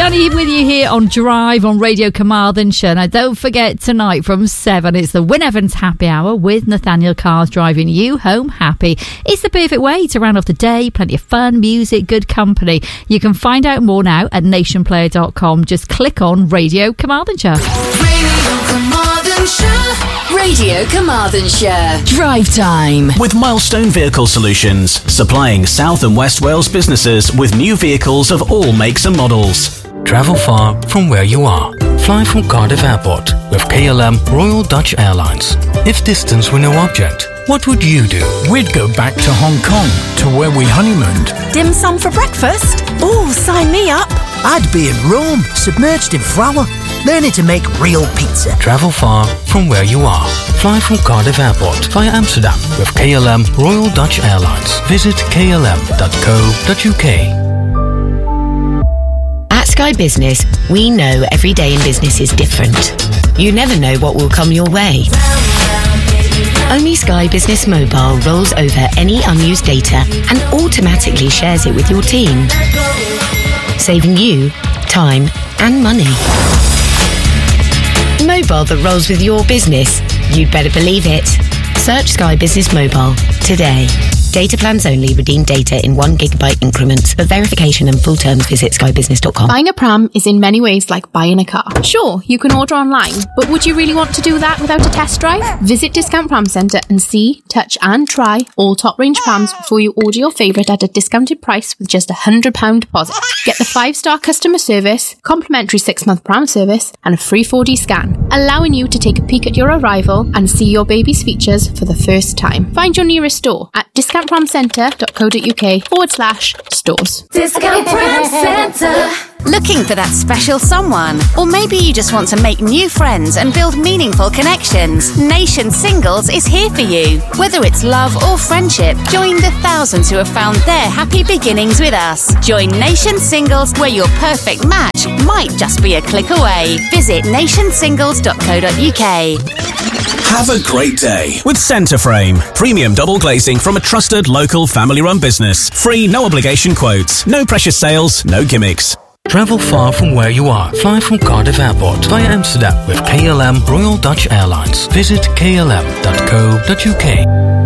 Danny with you here on Drive on Radio Carmarthenshire. Now, don't forget tonight from 7, it's the Wyn Evans Happy Hour with Nathaniel Cars, driving you home happy. It's the perfect way to round off the day. Plenty of fun, music, good company. You can find out more now at nationplayer.com. Just click on Radio Carmarthenshire. Radio Carmarthenshire. Drive time. With Milestone Vehicle Solutions, supplying South and West Wales businesses with new vehicles of all makes and models. Travel far from where you are. Fly from Cardiff Airport with KLM Royal Dutch Airlines. If distance were no object, what would you do? We'd go back to Hong Kong, to where we honeymooned. Dim sum for breakfast? Oh, sign me up. I'd be in Rome, submerged in flour, learning to make real pizza. Travel far from where you are. Fly from Cardiff Airport via Amsterdam with KLM Royal Dutch Airlines. Visit klm.co.uk. At Sky Business, we know every day in business is different. You never know what will come your way. Only Sky Business Mobile rolls over any unused data and automatically shares it with your team, saving you time and money. Mobile that rolls with your business. You'd better believe it. Search Sky Business Mobile today. Data plans only. Redeem data in 1 gigabyte increments. For verification and full terms, visit skybusiness.com. Buying a pram is in many ways like buying a car. Sure, you can order online, but would you really want to do that without a test drive? Visit Discount Pram Centre and see, touch and try all top range prams before you order your favourite at a discounted price with just £100 deposit. Get the 5-star customer service, complimentary 6-month pram service and a free 4D scan, allowing you to take a peek at your arrival and see your baby's features for the first time. Find your nearest store at discountpramcentre.co.uk/stores. Discount Pram Centre. Looking for that special someone? Or maybe you just want to make new friends and build meaningful connections? Nation Singles is here for you. Whether it's love or friendship, join the thousands who have found their happy beginnings with us. Join Nation Singles, where your perfect match might just be a click away. Visit nationsingles.co.uk. Have a great day with Centreframe. Premium double glazing from a trusted local family-run business. Free, no obligation quotes. No precious sales, no gimmicks. Travel far from where you are. Fly from Cardiff Airport via Amsterdam with KLM Royal Dutch Airlines. Visit klm.co.uk.